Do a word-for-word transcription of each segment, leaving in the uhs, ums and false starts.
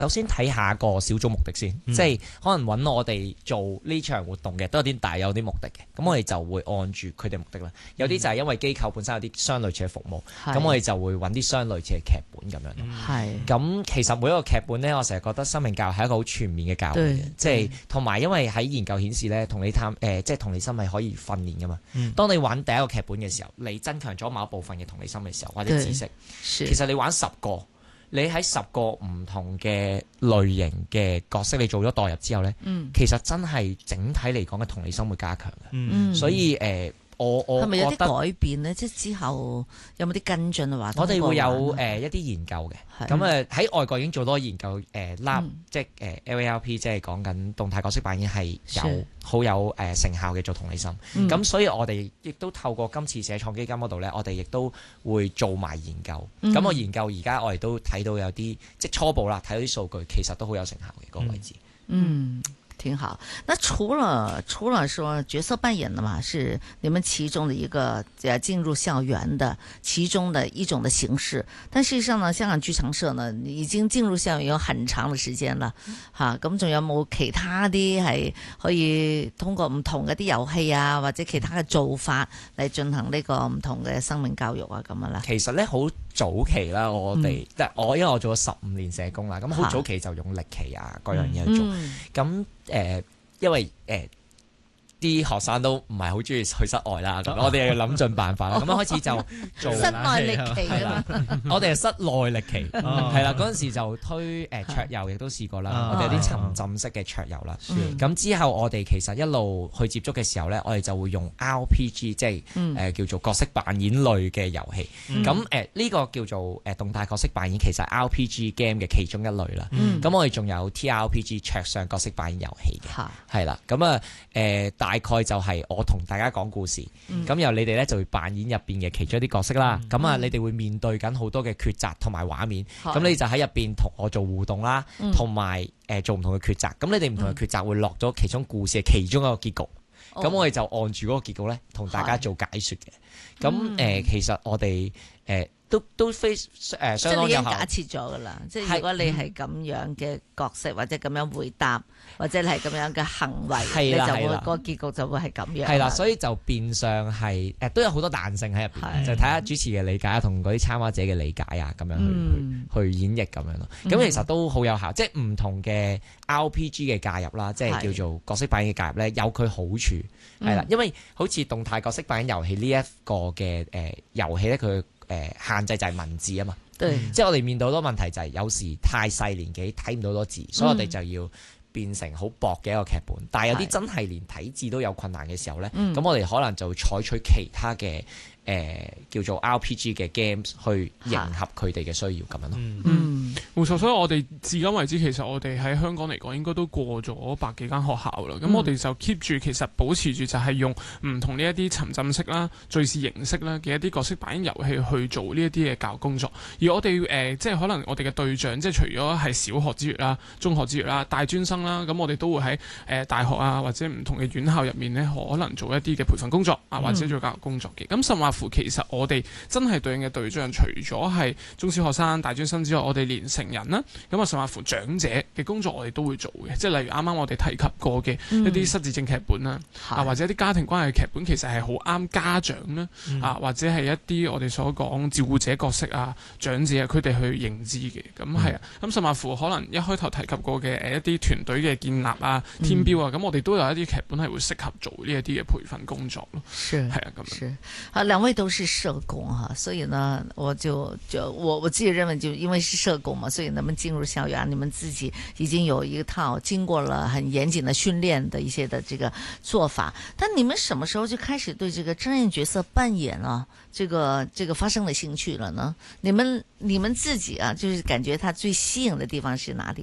首先睇下個小組目的先，嗯、即係可能揾我哋做呢場活動嘅都有啲大有啲目的嘅，咁我哋就會按住佢哋目的啦。有啲就係因為機構本身有啲相類似嘅服務，咁、嗯、我哋就會揾啲相類似嘅劇本咁樣。係，咁其實每一個劇本呢，我成日覺得生命教育係一個好全面嘅教育嘅，即係同埋因為喺研究顯示呢，同理探誒、呃、即係同理心係可以訓練噶嘛。嗯、當你玩第一個劇本嘅時候，你增強咗某一部分嘅同理心嘅時候，或者知識，其實你玩十個。你喺十個唔同嘅類型嘅角色，你做咗代入之後呢，嗯、其實真係整體嚟講嘅同理心會加強嘅。嗯、所以誒、呃，我我係咪有啲改變呢？即係之後有冇啲跟進啊？ 我哋會有誒、呃、一啲研究嘅。咁誒喺外國已經做多研究，誒、呃、Lab、嗯、即係誒 L A R P， 即係講緊動態角色扮演係有好有誒、呃、成效嘅做同理心。咁、嗯、所以我哋亦都透過今次社創基金嗰度咧，我哋亦都會做埋研究。咁、嗯、我研究而家我哋都睇到有啲即係初步啦，睇到啲數據其實都好有成效嘅嗰、那個位置。 嗯。嗯挺好。那除了除了說角色扮演的嘛，是你們其中的一個呃進入校園的其中的一種的形式。但事實上呢，香港劇場社呢已經進入校園有很長的時間啦。吓、嗯，咁仲有冇其他啲係可以通過唔同嘅啲遊戲啊，或者其他嘅做法嚟進行呢個唔同嘅生命教育啊咁啊啦？ 其實咧好早期啦，我哋即係我因為我做咗十五年社工啦，咁好早期就用歷奇啊各樣嘢去做，咁、嗯。誒、呃，因為誒啲、呃、學生都唔係好中意去室外啦，咁、哦、我哋又要諗盡辦法啦。咁樣、哦、開始就做室內歷奇啦。 我哋係室內歷奇，係啦、哦。嗰陣時就推誒、呃、桌遊，亦都試過啦。哦、我哋有啲沉浸式嘅桌遊啦。咁、嗯、之後我哋其實一路去接觸嘅時候咧，我哋就會用 R P G， 即係誒、嗯呃、叫做角色扮演類嘅遊戲。咁誒呢個叫做誒、呃、動態角色扮演，其實係 R P G game 嘅其中一類啦。咁、嗯、我哋仲有 T R P G 桌上角色扮演遊戲嘅，係啦、嗯。咁啊誒大概就係我同大家講故事，咁由、嗯、你哋咧就會扮演入邊嘅其中一啲角色啦。咁啊、嗯，你哋會面對緊好多嘅抉擇同埋畫面，咁、嗯、你就喺入邊同我做互動啦，同埋誒做唔同嘅抉擇。咁你哋唔同嘅抉擇會落咗其中故事嘅其中一個結局。咁、嗯、我哋就按住嗰個結局咧，同大家做解說嘅。咁誒、嗯呃，其實我哋誒。呃都都非誒相當有效。即係你已經假設咗噶啦，即係如果你係咁樣嘅角色，或者咁樣回答，或者你係咁樣嘅行為，你就會個結局就會係咁樣。係啦，所以就變相係誒都有好多彈性喺入邊，就睇下主持嘅理解同嗰啲參加者嘅理解啊，咁樣去去去演繹咁樣咯。咁其實都好有效，即係唔同嘅 R P G 嘅介入啦，即係叫做角色扮演嘅介入咧，有佢好處係啦，因為好似動態角色扮演遊戲呢一個嘅誒遊戲咧，佢誒限制就係文字啊嘛，對即係我哋面對好多問題就係有時太細年紀睇唔到多字，嗯、所以我哋就要變成好薄嘅一個劇本。但係有啲真係連睇字都有困難嘅時候咧，咁、嗯、我哋可能就會採取其他嘅。誒、呃、叫做 R P G 嘅 games 去迎合佢哋嘅需要咁樣咯。 嗯，冇錯。所以我哋至今為止，其實我哋喺香港嚟講，應該都過咗百幾間學校啦。咁、嗯、我哋就 keep 住，其實保持住就係用唔同呢一啲沉浸式啦、敘事形式啦嘅一啲角色扮演遊戲去做呢一啲嘅教育工作。而我哋誒、呃、即係可能我哋嘅對象，即係除咗係小學之餘啦、中學之餘啦、大專生啦，咁我哋都會喺誒、呃、大學啊或者唔同嘅院校入面咧，可能做一啲嘅培訓工作啊，或者做教育工作嘅。咁甚至乎其實我哋真係對應嘅對象，除咗係中小學生、大專生之外，我哋連成人啦，咁啊甚至乎長者嘅工作，我哋都會做嘅。即係例如啱啱我哋提及過嘅一啲失智症劇本啦，嗯、啊或者一啲家庭關係劇本，其實係好啱家長啦，嗯、啊或者係一啲我哋所講照顧者角色啊、長者啊，佢哋去認知嘅。咁係啊，咁甚至乎可能一開頭提及過嘅誒一啲團隊嘅建立啊、天標啊，咁、嗯、我哋都有一啲劇本係會適合做呢一啲嘅培訓工作咯。係啊，咁樣。 啊，兩位都是社工哈，所以呢，我就就我我自己認為，就因為是社工嘛，所以能夠進入校園，你們自己已經有一套經過了很嚴謹的訓練的一些的這個做法。但你們什麼時候就開始對這個真人角色扮演啊，這個這個發生了興趣了呢？你們你們自己啊，就是感覺它最吸引的地方是哪裡呢？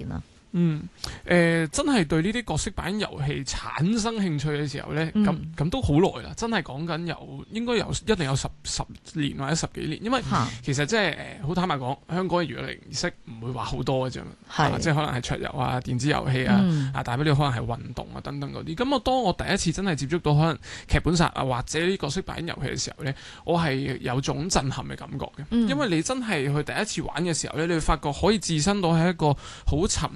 嗯，誒、呃，真係對呢啲角色扮演遊戲產生興趣嘅時候咧，咁咁、嗯、都好耐啦，真係講緊有應該有一定有十十年或者十幾年，因為其實即係誒好坦白講，香港嘅娛樂零食唔會話好多嘅啫，啊、即係可能係桌遊啊、電子遊戲啊，嗯、啊大不了可能係運動啊等等嗰啲。咁我當我第一次真係接觸到可能劇本殺啊或者呢啲角色扮演遊戲嘅時候咧，我係有種震撼嘅感覺嘅，嗯、因為你真係去第一次玩嘅時候咧，你會發覺可以置身到喺一個好沉